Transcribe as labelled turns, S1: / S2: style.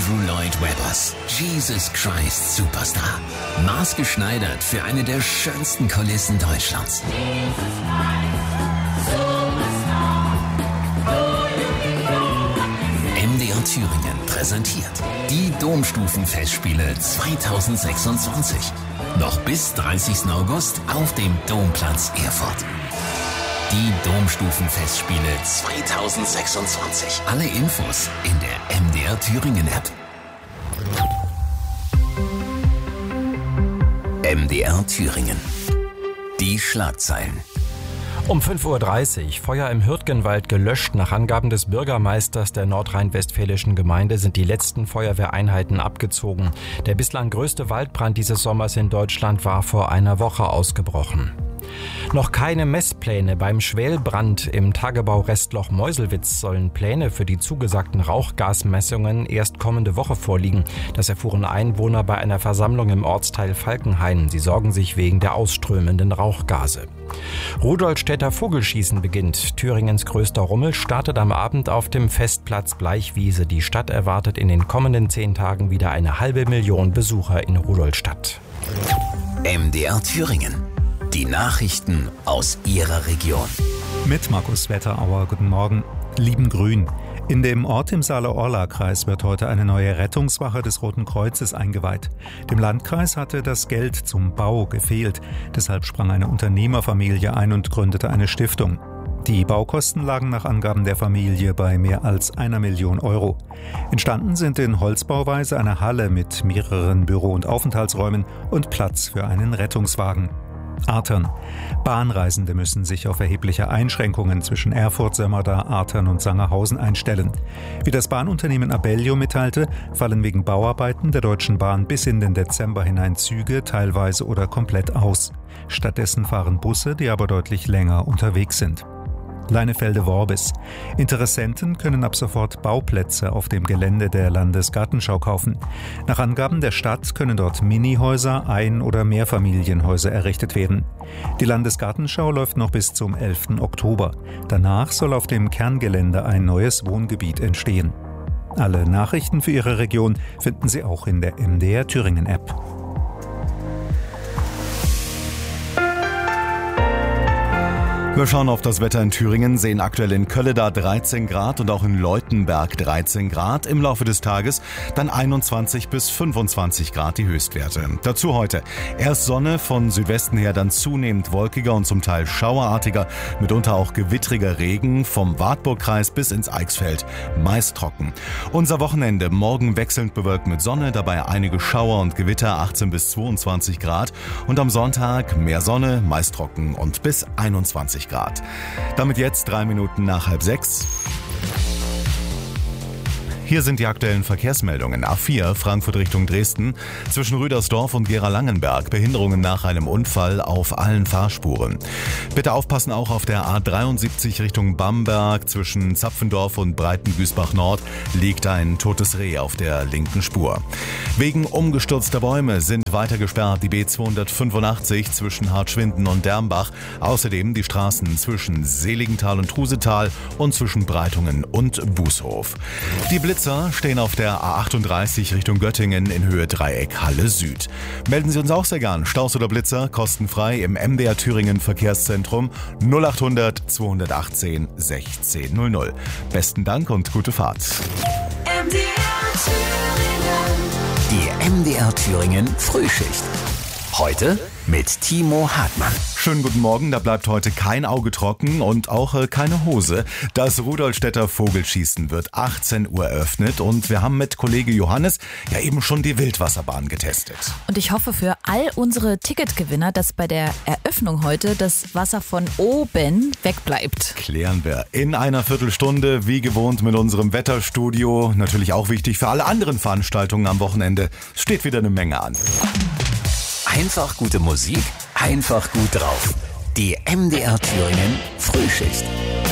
S1: Andrew Lloyd Webbers Jesus Christ Superstar. Maßgeschneidert für eine der schönsten Kulissen Deutschlands. MDR Thüringen präsentiert die Domstufenfestspiele 2026. Noch bis 30. August auf dem Domplatz Erfurt. Die Domstufenfestspiele 2026. Alle Infos in der MDR Thüringen App. MDR Thüringen. Die Schlagzeilen.
S2: Um 5.30 Uhr, Feuer im Hürtgenwald gelöscht. Nach Angaben des Bürgermeisters der nordrhein-westfälischen Gemeinde sind die letzten Feuerwehreinheiten abgezogen. Der bislang größte Waldbrand dieses Sommers in Deutschland war vor einer Woche ausgebrochen. Noch keine Messpläne beim Schwelbrand im Tagebau Restloch Meuselwitz. Sollen Pläne für die zugesagten Rauchgasmessungen erst kommende Woche vorliegen. Das erfuhren Einwohner bei einer Versammlung im Ortsteil Falkenhain. Sie sorgen sich wegen der ausströmenden Rauchgase. Rudolstädter Vogelschießen beginnt. Thüringens größter Rummel startet am Abend auf dem Festplatz Bleichwiese. Die Stadt erwartet in den kommenden 10 Tagen wieder 500.000 Besucher in Rudolstadt.
S1: MDR Thüringen. Die Nachrichten aus Ihrer Region.
S3: Mit Markus Wetterauer, guten Morgen. Liebengrün. In dem Ort im Saale-Orla-Kreis wird heute eine neue Rettungswache des Roten Kreuzes eingeweiht. Dem Landkreis hatte das Geld zum Bau gefehlt. Deshalb sprang eine Unternehmerfamilie ein und gründete eine Stiftung. Die Baukosten lagen nach Angaben der Familie bei mehr als 1 Million Euro. Entstanden sind in Holzbauweise eine Halle mit mehreren Büro- und Aufenthaltsräumen und Platz für einen Rettungswagen. Artern. Bahnreisende müssen sich auf erhebliche Einschränkungen zwischen Erfurt, Sömmerda, Artern und Sangerhausen einstellen. Wie das Bahnunternehmen Abellio mitteilte, fallen wegen Bauarbeiten der Deutschen Bahn bis in den Dezember hinein Züge teilweise oder komplett aus. Stattdessen fahren Busse, die aber deutlich länger unterwegs sind. Leinefelde-Worbis. Interessenten können ab sofort Bauplätze auf dem Gelände der Landesgartenschau kaufen. Nach Angaben der Stadt können dort Minihäuser, Ein- oder Mehrfamilienhäuser errichtet werden. Die Landesgartenschau läuft noch bis zum 11. Oktober. Danach soll auf dem Kerngelände ein neues Wohngebiet entstehen. Alle Nachrichten für Ihre Region finden Sie auch in der MDR Thüringen App.
S4: Wir schauen auf das Wetter in Thüringen, sehen aktuell in Kölleda 13 Grad und auch in Leutenberg 13 Grad. Im Laufe des Tages dann 21 bis 25 Grad die Höchstwerte. Dazu heute erst Sonne, von Südwesten her dann zunehmend wolkiger und zum Teil schauerartiger, mitunter auch gewittriger Regen vom Wartburgkreis bis ins Eichsfeld, meist trocken. Unser Wochenende morgen wechselnd bewölkt mit Sonne, dabei einige Schauer und Gewitter, 18 bis 22 Grad und am Sonntag mehr Sonne, meist trocken und bis 21 Grad. Damit jetzt 3 Minuten nach 5:30. Hier sind die aktuellen Verkehrsmeldungen. A4 Frankfurt Richtung Dresden. Zwischen Rüdersdorf und Gera-Langenberg Behinderungen nach einem Unfall auf allen Fahrspuren. Bitte aufpassen auch auf der A73 Richtung Bamberg. Zwischen Zapfendorf und Breitengüßbach-Nord liegt ein totes Reh auf der linken Spur. Wegen umgestürzter Bäume sind weiter gesperrt die B285 zwischen Hartschwinden und Dermbach. Außerdem die Straßen zwischen Seligenthal und Trusetal und zwischen Breitungen und Bußhof. Die Blitzer stehen auf der A38 Richtung Göttingen in Höhe Dreieck Halle Süd. Melden Sie uns auch sehr gern. Staus oder Blitzer kostenfrei im MDR Thüringen Verkehrszentrum 0800 218 1600. Besten Dank und gute Fahrt.
S1: Die MDR Thüringen Frühschicht. Heute mit Timo Hartmann.
S4: Schönen guten Morgen, da bleibt heute kein Auge trocken und auch keine Hose. Das Rudolstädter Vogelschießen wird 18 Uhr eröffnet und wir haben mit Kollege Johannes ja eben schon die Wildwasserbahn getestet.
S5: Und ich hoffe für all unsere Ticketgewinner, dass bei der Eröffnung heute das Wasser von oben wegbleibt.
S4: Klären wir in einer Viertelstunde, wie gewohnt mit unserem Wetterstudio. Natürlich auch wichtig für alle anderen Veranstaltungen am Wochenende. Es steht wieder eine Menge an.
S1: Einfach gute Musik, einfach gut drauf. Die MDR Thüringen Frühschicht.